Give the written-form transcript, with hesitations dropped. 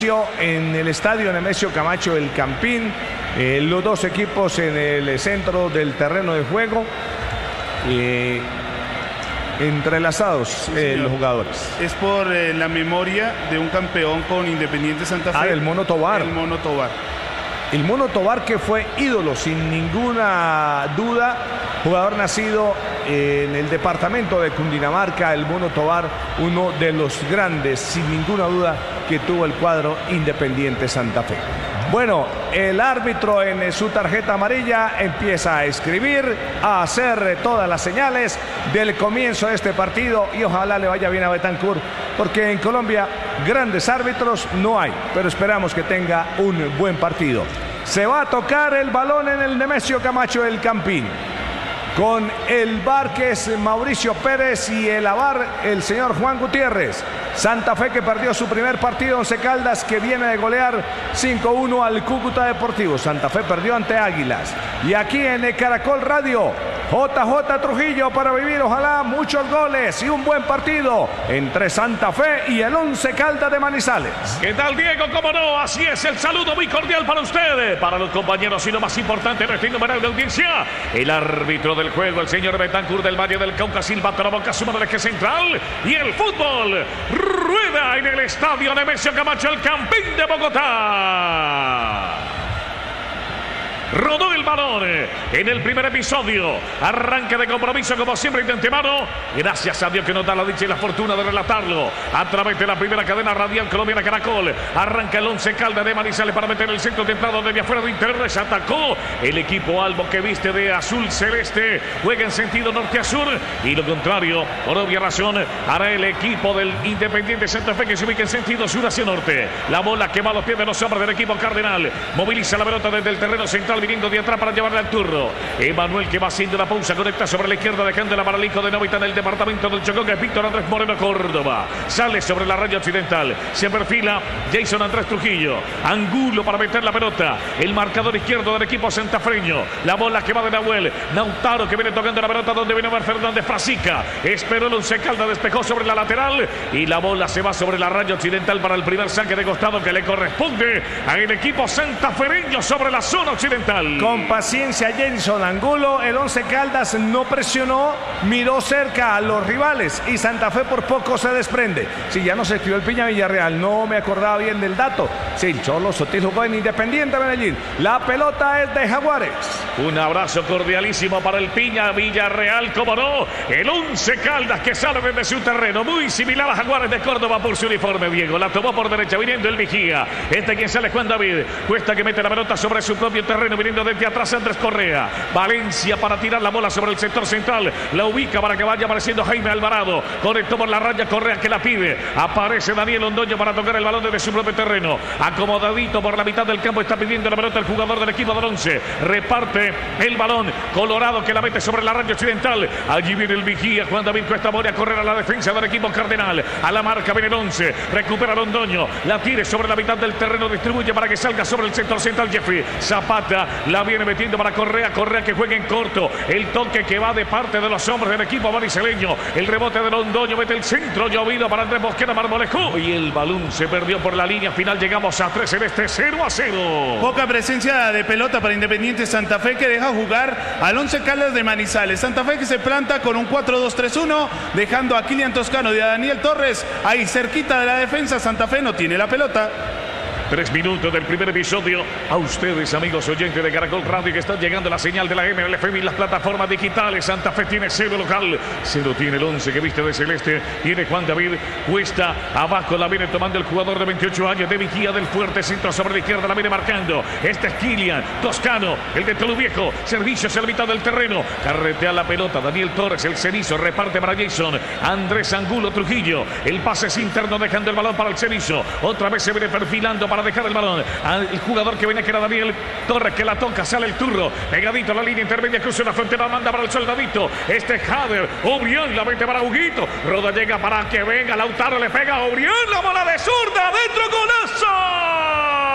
En el estadio Nemesio Camacho El Campín, los dos equipos en el centro del terreno de juego, entrelazados los jugadores. Es por la memoria de un campeón con Independiente Santa Fe. El Mono Tobar. El Mono Tobar. El Mono Tobar, que fue ídolo sin ninguna duda, jugador nacido en el departamento de Cundinamarca. El Mono Tobar, uno de los grandes, sin ninguna duda, que tuvo el cuadro Independiente Santa Fe. Bueno, el árbitro en su tarjeta amarilla empieza a escribir, a hacer todas las señales del comienzo de este partido, y ojalá le vaya bien a Betancur, porque en Colombia grandes árbitros no hay, pero esperamos que tenga un buen partido. Se va a tocar el balón en el Nemesio Camacho El Campín, con el VAR, que es Mauricio Pérez, y el AVAR, el señor Juan Gutiérrez. Santa Fe, que perdió su primer partido, Once Caldas, que viene de golear 5-1 al Cúcuta Deportivo. Santa Fe perdió ante Águilas. Y aquí en el Caracol Radio, JJ Trujillo, para vivir ojalá muchos goles y un buen partido entre Santa Fe y el Once Caldas de Manizales. ¿Qué tal, Diego? ¿Cómo no? Así es, el saludo muy cordial para ustedes, para los compañeros, y lo más importante, nuestra innumerable audiencia, el árbitro del juego, el señor Betancur del Valle del Cauca, silbato a la boca, suma del eje central, y el fútbol rueda en el estadio Nemesio Camacho El Campín de Bogotá. Rodó el balón en el primer episodio. Arranque de compromiso, como siempre, de antemano. Gracias a Dios que nos da la dicha y la fortuna de relatarlo a través de la primera cadena radial colombiana Caracol. Arranca el Once Caldas de Manizales para meter el centro de entrada desde afuera de Interres. Atacó el equipo albo, que viste de azul celeste. Juega en sentido norte a sur. Y lo contrario, por obvia razón, hará el equipo del Independiente Santa Fe, que se ubica en sentido sur hacia norte. La bola que va a los pies de los hombres del equipo cardenal. Moviliza la pelota desde el terreno central, viniendo de atrás para llevarle al turno. Emanuel, que va haciendo la pausa, conecta sobre la izquierda, dejando la paralico de Novita en el departamento del Chocó, que es Víctor Andrés Moreno Córdoba. Sale sobre la raya occidental. Se perfila Jason Andrés Trujillo. Angulo para meter la pelota. El marcador izquierdo del equipo santafreño. La bola que va de Nahuel. Lautaro, que viene tocando la pelota donde viene Omar Fernández. Frasica. Esperó el Once Caldas, despejó sobre la lateral. Y la bola se va sobre la raya occidental para el primer saque de costado, que le corresponde al equipo santafereño sobre la zona occidental. Con paciencia, Jason Angulo. El Once Caldas no presionó, miró cerca a los rivales, y Santa Fe por poco se desprende. Si ya no se escribió el Piña Villarreal, no me acordaba bien del dato. Sí, el Cholo Sotil jugó en Independiente Medellín. La pelota es de Jaguares. Un abrazo cordialísimo para el Piña Villarreal, como no. El Once Caldas, que sale desde su terreno, muy similar a Jaguares de Córdoba por su uniforme, Diego. La tomó por derecha, viniendo el Vigía. Quien sale, Juan David. Cuesta, que mete la pelota sobre su propio terreno, viniendo desde atrás Andrés Correa. Valencia para tirar la bola sobre el sector central. La ubica para que vaya apareciendo Jaime Alvarado. Conectó por la raya Correa, que la pide. Aparece Daniel Londoño para tocar el balón desde su propio terreno. Acomodadito por la mitad del campo, está pidiendo la pelota el jugador del equipo del Once. Reparte el balón Colorado, que la mete sobre la raya occidental. Allí viene el Vigía. Juan David Cuesta Mori a correr a la defensa del equipo cardenal. A la marca viene el Once. Recupera Londoño. La tire sobre la mitad del terreno. Distribuye para que salga sobre el sector central Jeffrey Zapata. La viene metiendo para Correa, que juega en corto. El toque que va de parte de los hombres del equipo mariceleño. El rebote de Londoño, mete el centro llovido para Andrés Mosquera Marmolejo, y el balón se perdió por la línea final. Llegamos a 3 en este 0-0. Poca presencia de pelota para Independiente Santa Fe, que deja jugar al Once Caldas de Manizales. Santa Fe, que se planta con un 4-2-3-1, dejando a Kilian Toscano y a Daniel Torres ahí cerquita de la defensa. Santa Fe no tiene la pelota. 3 minutos del primer episodio. A ustedes, amigos oyentes de Caracol Radio, que están llegando la señal de la MLFM y las plataformas digitales. Santa Fe tiene 0 local, 0 tiene el Once, que viste de celeste. Viene Juan David Cuesta, abajo la viene tomando el jugador de 28 años de Vigía del Fuerte. Centro sobre la izquierda, la viene marcando. Este es Kilian Toscano, el de Tolu Viejo. Servicio hacia la mitad del terreno. Carretea la pelota Daniel Torres, el cenizo. Reparte para Jason Andrés Angulo Trujillo. El pase es interno, dejando el balón para el cenizo. Otra vez se viene perfilando para dejar el balón al jugador que venía, que era Daniel Torres, que la toca, sale el turno, pegadito a la línea intermedia, cruza la frontera, manda para el soldadito. Este es Jader, Obrián, la mete para Huguito. Roda llega para que venga, Lautaro le pega a Obrián, la bola de zurda, adentro, golazo.